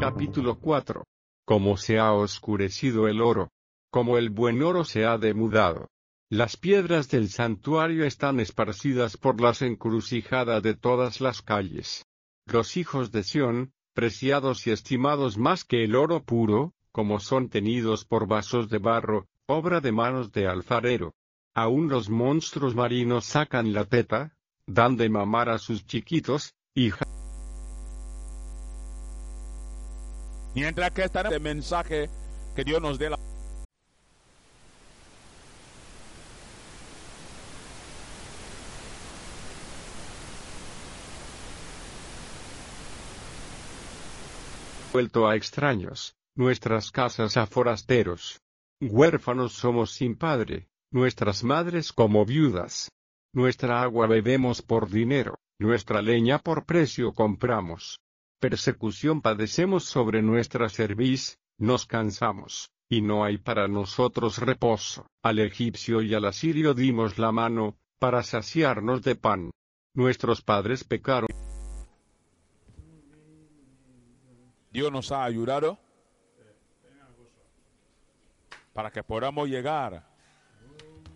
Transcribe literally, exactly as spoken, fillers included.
Capítulo cuatro. Como se ha oscurecido el oro, como el buen oro se ha demudado. Las piedras del santuario están esparcidas por las encrucijadas de todas las calles. Los hijos de Sión, preciados y estimados más que el oro puro, como son tenidos por vasos de barro, obra de manos de alfarero. Aún los monstruos marinos sacan la teta, dan de mamar a sus chiquitos, y Mientras que estará el mensaje que Dios nos dé la vuelto a extraños, nuestras casas a forasteros. Huérfanos somos sin padre, nuestras madres como viudas. Nuestra agua bebemos por dinero, nuestra leña por precio compramos. Persecución padecemos sobre nuestra cerviz, nos cansamos, y no hay para nosotros reposo. Al egipcio y al asirio dimos la mano, para saciarnos de pan. Nuestros padres pecaron. Dios nos ha ayudado para que podamos llegar